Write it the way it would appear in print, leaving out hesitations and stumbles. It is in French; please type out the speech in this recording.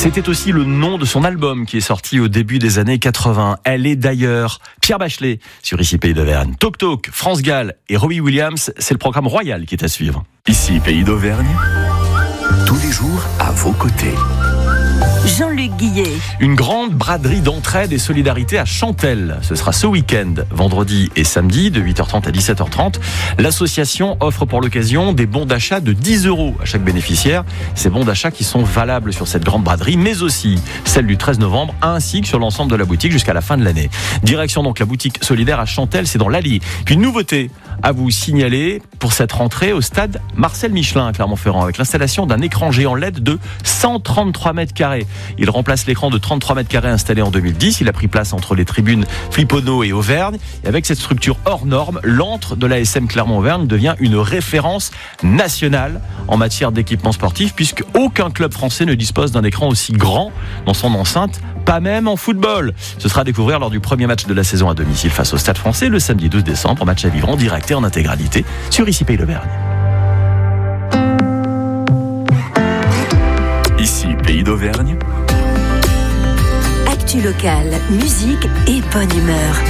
C'était aussi le nom de son album qui est sorti au début des années 80. Elle est d'ailleurs. Pierre Bachelet sur Ici Pays d'Auvergne. Toc Toc, France Gall et Robbie Williams, c'est le programme royal qui est à suivre. Ici Pays d'Auvergne, tous les jours à vos côtés. Jean-Luc Guillet. Une grande braderie d'entraide et solidarité à Chantelle. Ce sera ce week-end, vendredi et samedi, de 8h30 à 17h30. L'association offre pour l'occasion des bons d'achat de 10 € à chaque bénéficiaire. Ces bons d'achat qui sont valables sur cette grande braderie, mais aussi celle du 13 novembre, ainsi que sur l'ensemble de la boutique jusqu'à la fin de l'année. Direction donc la boutique solidaire à Chantelle, c'est dans l'Allier. Puis une nouveauté à vous signaler pour cette rentrée au stade Marcel Michelin à Clermont-Ferrand, avec l'installation d'un écran géant LED de 133 mètres carrés. Il remplace l'écran de 33 mètres carrés installé en 2010. Il a pris place entre les tribunes Flipono et Auvergne. Et avec cette structure hors norme, l'antre de l'ASM Clermont-Auvergne devient une référence nationale en matière d'équipement sportif, puisque aucun club français ne dispose d'un écran aussi grand dans son enceinte, pas même en football. Ce sera à découvrir lors du premier match de la saison à domicile face au Stade Français le samedi 12 décembre. Match à vivre en direct et en intégralité sur Ici Pays d'Auvergne. Ici Pays d'Auvergne. Actu locale, musique et bonne humeur.